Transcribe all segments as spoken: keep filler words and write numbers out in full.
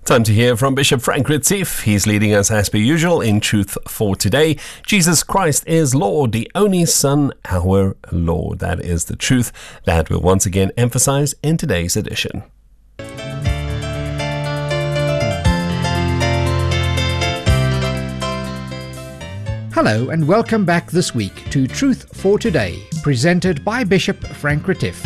Time to hear from Bishop Frank Retief. He's leading us as per usual in Truth for Today. Jesus Christ is Lord, the only Son, our Lord. That is the truth that we'll once again emphasize in today's edition. Hello and welcome back this week to Truth for Today, presented by Bishop Frank Retief.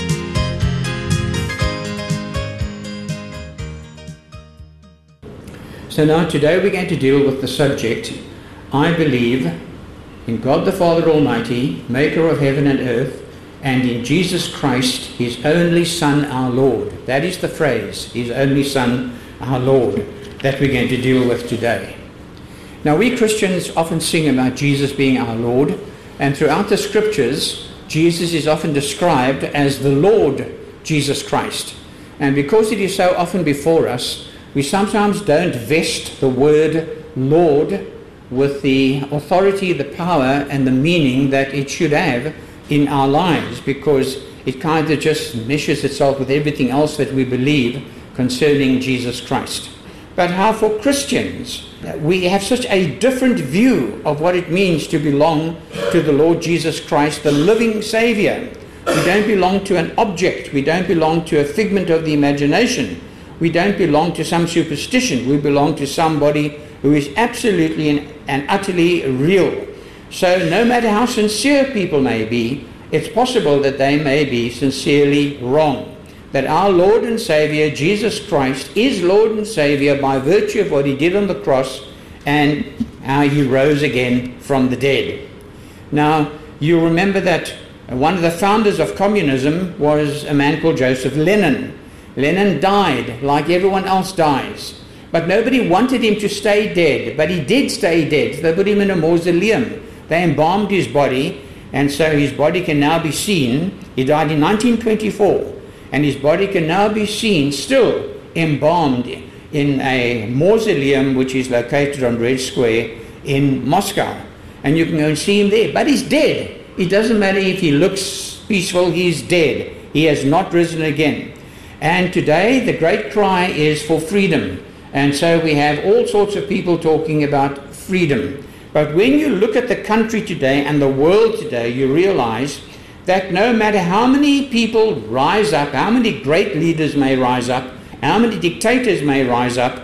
So now today we're going to deal with the subject, I believe in God the Father Almighty, maker of heaven and earth, and in Jesus Christ, his only Son, our Lord. That is the phrase, his only Son, our Lord, that we're going to deal with today. Now we Christians often sing about Jesus being our Lord, and throughout the scriptures, Jesus is often described as the Lord Jesus Christ. And because it is so often before us, we sometimes don't vest the word Lord with the authority, the power, and the meaning that it should have in our lives, because it kind of just meshes itself with everything else that we believe concerning Jesus Christ. But how for Christians, we have such a different view of what it means to belong to the Lord Jesus Christ, the living Savior. We don't belong to an object. We don't belong to a figment of the imagination. We don't belong to some superstition. We belong to somebody who is absolutely and, and utterly real. So no matter how sincere people may be, it's possible that they may be sincerely wrong. That our Lord and Savior, Jesus Christ, is Lord and Savior by virtue of what he did on the cross and how he rose again from the dead. Now, you remember that one of the founders of communism was a man called Joseph Lenin. Lenin died like everyone else dies, but nobody wanted him to stay dead, but he did stay dead. They put him in a mausoleum. They embalmed his body, and so his body can now be seen. He died in nineteen twenty-four, and his body can now be seen still embalmed in a mausoleum which is located on Red Square in Moscow, and you can go and see him there, but he's dead. It doesn't matter if he looks peaceful, he's dead. He has not risen again. And today the great cry is for freedom. And so we have all sorts of people talking about freedom. But when you look at the country today and the world today, you realize that no matter how many people rise up, how many great leaders may rise up, how many dictators may rise up,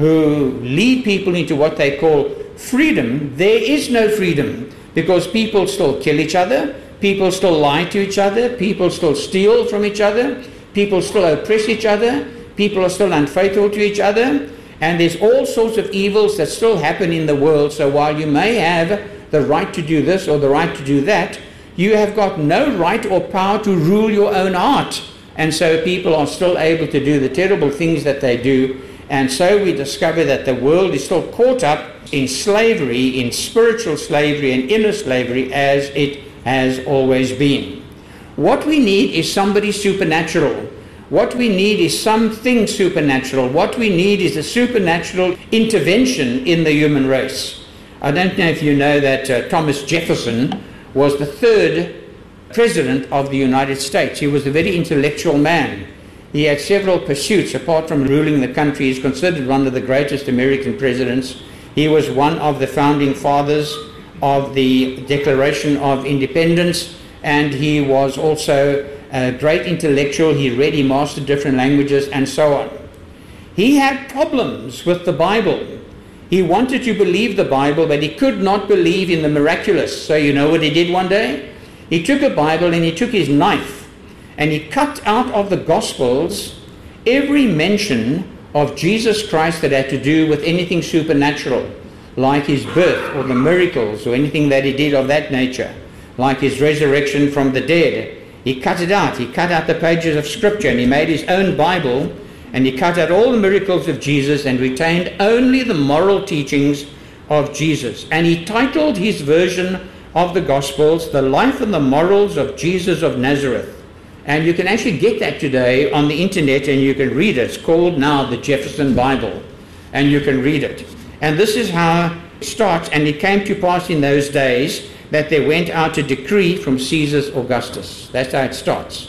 who lead people into what they call freedom, there is no freedom, because people still kill each other, people still lie to each other, people still steal from each other, people still oppress each other, people are still unfaithful to each other, and there's all sorts of evils that still happen in the world. So while you may have the right to do this or the right to do that, you have got no right or power to rule your own heart. And so people are still able to do the terrible things that they do. And so we discover that the world is still caught up in slavery, in spiritual slavery and inner slavery, as it has always been. What we need is somebody supernatural. What we need is something supernatural. What we need is a supernatural intervention in the human race. I don't know if you know that uh, Thomas Jefferson was the third president of the United States. He was a very intellectual man. He had several pursuits. Apart from ruling the country, he's considered one of the greatest American presidents. He was one of the founding fathers of the Declaration of Independence, and he was also a great intellectual. He read, he mastered different languages, and so on. He had problems with the Bible. He wanted to believe the Bible, but he could not believe in the miraculous. So you know what he did one day? He took a Bible and he took his knife and he cut out of the Gospels every mention of Jesus Christ that had to do with anything supernatural, like his birth or the miracles or anything that he did of that nature, like his resurrection from the dead. He cut it out. He cut out the pages of Scripture, and he made his own Bible, and he cut out all the miracles of Jesus and retained only the moral teachings of Jesus. And he titled his version of the Gospels, The Life and the Morals of Jesus of Nazareth. And you can actually get that today on the internet, and you can read it. It's called now the Jefferson Bible, and you can read it. And this is how it starts. And it came to pass in those days that there went out a decree from Caesar Augustus. That's how it starts.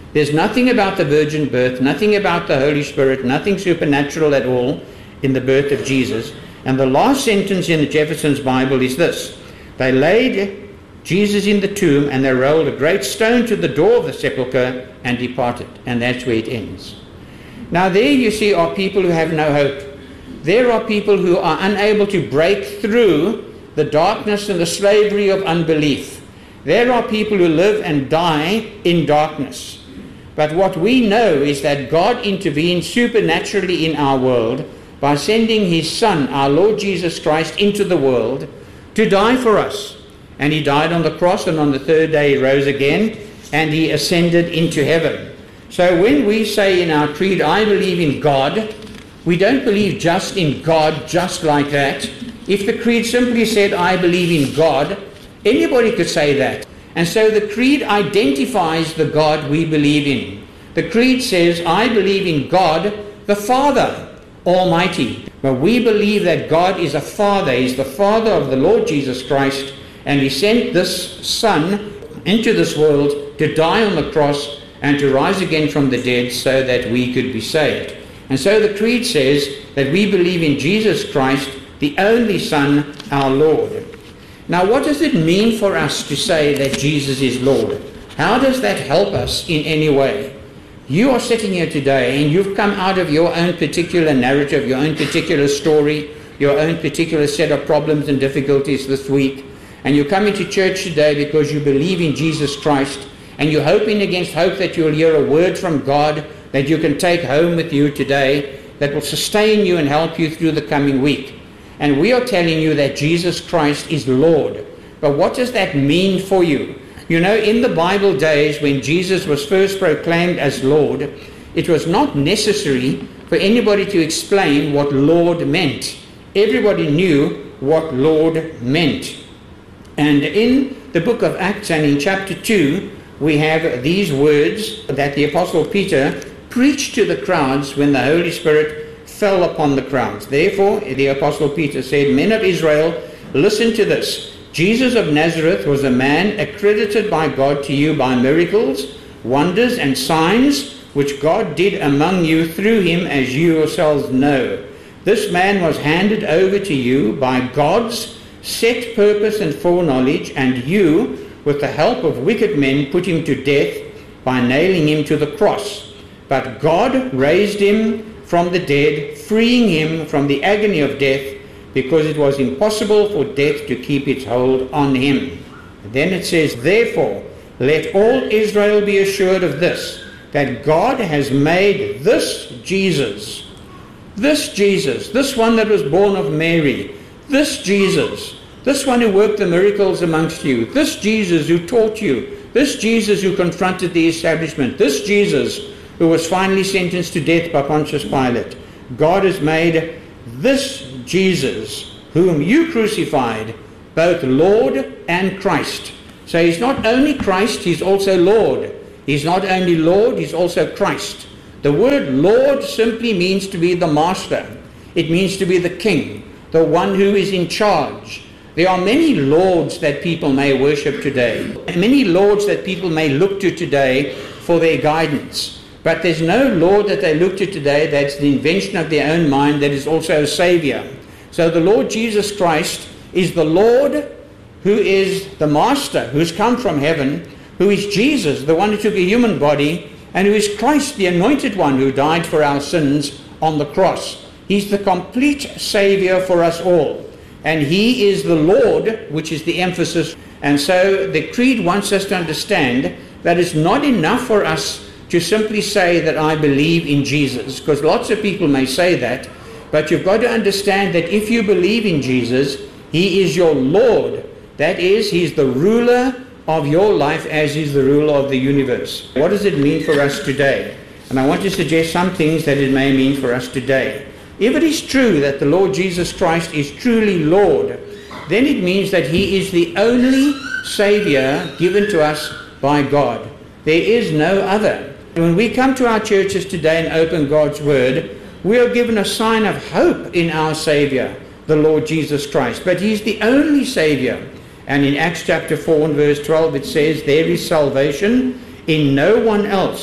There's nothing about the virgin birth, nothing about the Holy Spirit, nothing supernatural at all in the birth of Jesus. And the last sentence in the Jefferson's Bible is this: they laid Jesus in the tomb, and they rolled a great stone to the door of the sepulchre and departed. And that's where it ends. Now there you see are people who have no hope. There are people who are unable to break through the darkness and the slavery of unbelief. There are people who live and die in darkness. But what we know is that God intervened supernaturally in our world by sending his Son, our Lord Jesus Christ, into the world to die for us. And he died on the cross, and on the third day he rose again, and he ascended into heaven. So when we say in our creed, I believe in God, we don't believe just in God just like that. If the creed simply said, I believe in God, anybody could say that. And so the creed identifies the God we believe in. The creed says, I believe in God, the Father Almighty. But we believe that God is a Father. He's the Father of the Lord Jesus Christ, and he sent this Son into this world to die on the cross and to rise again from the dead so that we could be saved. And so the creed says that we believe in Jesus Christ, the only Son, our Lord. Now, what does it mean for us to say that Jesus is Lord? How does that help us in any way? You are sitting here today and you've come out of your own particular narrative, your own particular story, your own particular set of problems and difficulties this week. And you come into church today because you believe in Jesus Christ, and you're hoping against hope that you'll hear a word from God that you can take home with you today that will sustain you and help you through the coming week. And we are telling you that Jesus Christ is Lord. But what does that mean for you? You know, in the Bible days when Jesus was first proclaimed as Lord, it was not necessary for anybody to explain what Lord meant. Everybody knew what Lord meant. And in the book of Acts and in chapter two, we have these words that the Apostle Peter preached to the crowds when the Holy Spirit fell upon the crowds. Therefore, the Apostle Peter said, Men of Israel, listen to this. Jesus of Nazareth was a man accredited by God to you by miracles, wonders, and signs, which God did among you through him, as you yourselves know. This man was handed over to you by God's set purpose and foreknowledge, and you, with the help of wicked men, put him to death by nailing him to the cross. But God raised him from the dead, freeing him from the agony of death, because it was impossible for death to keep its hold on him. Then it says, Therefore, let all Israel be assured of this, that God has made this Jesus, this Jesus, this one that was born of Mary, this Jesus, this one who worked the miracles amongst you, this Jesus who taught you, this Jesus who confronted the establishment, this Jesus who was finally sentenced to death by Pontius Pilate. God has made this Jesus, whom you crucified, both Lord and Christ. So he's not only Christ, he's also Lord. He's not only Lord, he's also Christ. The word Lord simply means to be the master. It means to be the king, the one who is in charge. There are many lords that people may worship today, many lords that people may look to today for their guidance. But there's no Lord that they look to today that's the invention of their own mind that is also a Savior. So the Lord Jesus Christ is the Lord who is the Master, who's come from heaven, who is Jesus, the one who took a human body, and who is Christ, the anointed one who died for our sins on the cross. He's the complete Savior for us all. And he is the Lord, which is the emphasis. And so the Creed wants us to understand that it's not enough for us to simply say that I believe in Jesus, because lots of people may say that, but you've got to understand that if you believe in Jesus, he is your Lord. That is, he's the ruler of your life as he's the ruler of the universe. What does it mean for us today? And I want to suggest some things that it may mean for us today. If it is true that the Lord Jesus Christ is truly Lord, then it means that he is the only Savior given to us by God. There is no other. When we come to our churches today and open God's Word, we are given a sign of hope in our Savior, the Lord Jesus Christ. But he's the only Savior. And in Acts chapter four and verse twelve it says, There is salvation in no one else,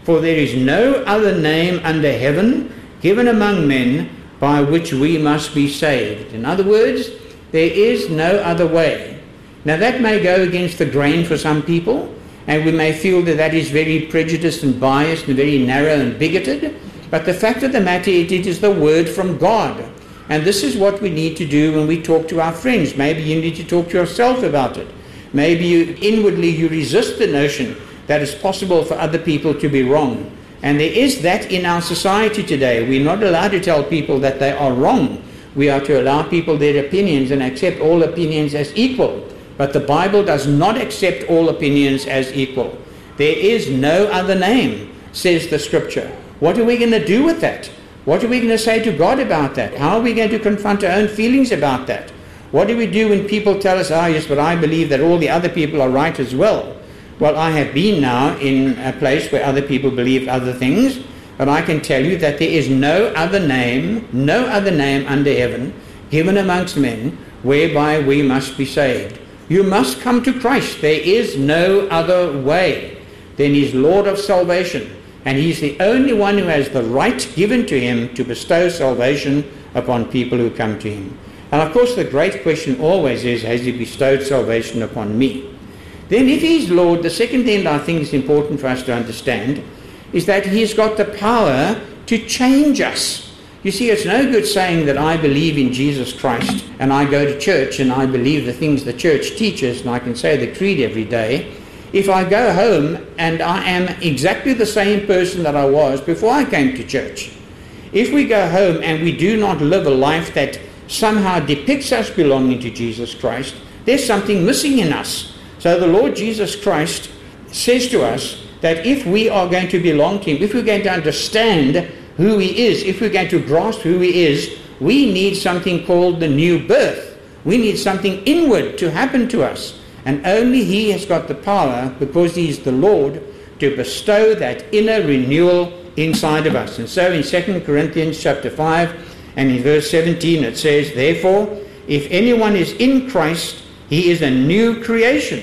For there is no other name under heaven given among men by which we must be saved. In other words, there is no other way. Now that may go against the grain for some people, and we may feel that that is very prejudiced and biased and very narrow and bigoted, but the fact of the matter is it is the word from God. And this is what we need to do when we talk to our friends. Maybe you need to talk to yourself about it. Maybe you, inwardly you resist the notion that it's possible for other people to be wrong. And there is that in our society today. We're not allowed to tell people that they are wrong. We are to allow people their opinions and accept all opinions as equal. But the Bible does not accept all opinions as equal. There is no other name, says the Scripture. What are we going to do with that? What are we going to say to God about that? How are we going to confront our own feelings about that? What do we do when people tell us, ah, yes, but I believe that all the other people are right as well? Well, I have been now in a place where other people believe other things, but I can tell you that there is no other name, no other name under heaven given amongst men whereby we must be saved. You must come to Christ. There is no other way. Then He's Lord of salvation, and He's the only one who has the right given to Him to bestow salvation upon people who come to Him. And of course the great question always is, has He bestowed salvation upon me? Then if He's Lord, the second thing that I think is important for us to understand is that He's got the power to change us. You see, it's no good saying that I believe in Jesus Christ and I go to church and I believe the things the church teaches and I can say the creed every day, if I go home and I am exactly the same person that I was before I came to church. If we go home and we do not live a life that somehow depicts us belonging to Jesus Christ, there's something missing in us. So the Lord Jesus Christ says to us that if we are going to belong to Him, if we're going to understand who He is, if we're going to grasp who He is, we need something called the new birth. We need something inward to happen to us. And only He has got the power, because He is the Lord, to bestow that inner renewal inside of us. And so in Second Corinthians chapter five and in verse seventeen it says, therefore, if anyone is in Christ, he is a new creation.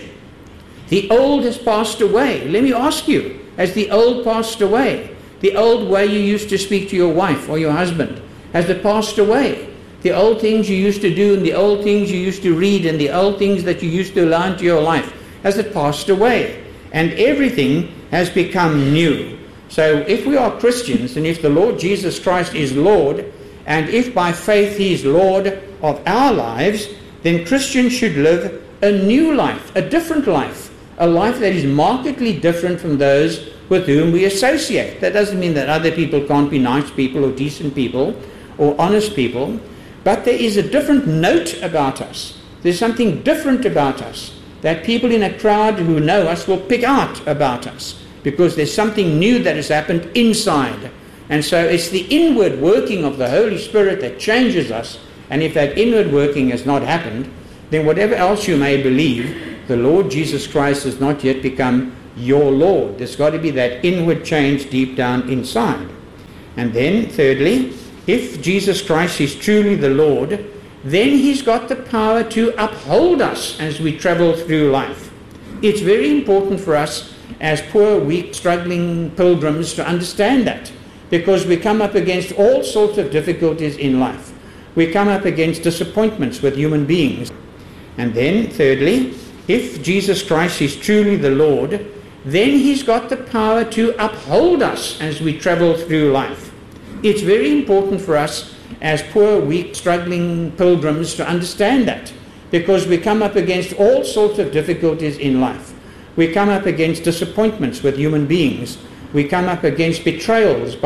The old has passed away. Let me ask you, has the old passed away? The old way you used to speak to your wife or your husband, has it passed away? The old things you used to do and the old things you used to read and the old things that you used to allow into your life, has it passed away? And everything has become new. So if we are Christians, and if the Lord Jesus Christ is Lord, and if by faith He is Lord of our lives, then Christians should live a new life, a different life, a life that is markedly different from those with whom we associate. That doesn't mean that other people can't be nice people or decent people or honest people, but there is a different note about us. There's something different about us that people in a crowd who know us will pick out about us, because there's something new that has happened inside. And so it's the inward working of the Holy Spirit that changes us. And if that inward working has not happened, then whatever else you may believe, the Lord Jesus Christ has not yet become your Lord. There's got to be that inward change deep down inside. And then, thirdly, if Jesus Christ is truly the Lord, then He's got the power to uphold us as we travel through life. It's very important for us as poor, weak, struggling pilgrims to understand that, because we come up against all sorts of difficulties in life. We come up against disappointments with human beings. And then, thirdly, if Jesus Christ is truly the Lord, then He's got the power to uphold us as we travel through life. It's very important for us as poor, weak, struggling pilgrims to understand that, because we come up against all sorts of difficulties in life. We come up against disappointments with human beings. We come up against betrayals